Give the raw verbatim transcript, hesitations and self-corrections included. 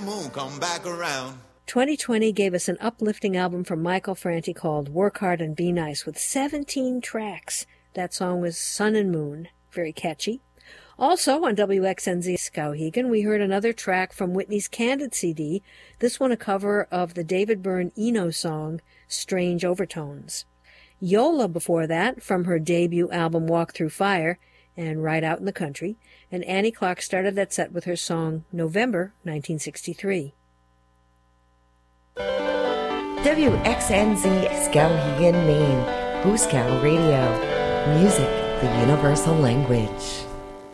moon come back around. twenty twenty gave us an uplifting album from Michael Franti called Work Hard and Be Nice with seventeen tracks. That song was Sun and Moon, very catchy. Also on W X N Z Skowhegan, we heard another track from Whitney's Candid C D, this one a cover of the David Byrne Eno song, Strange Overtones. Yola before that, from her debut album Walk Through Fire, and Ride Out in the Country, and Annie Clark started that set with her song November nineteen sixty-three. W X N Z Skowhegan, Maine, Booskow Radio. Music, the universal language.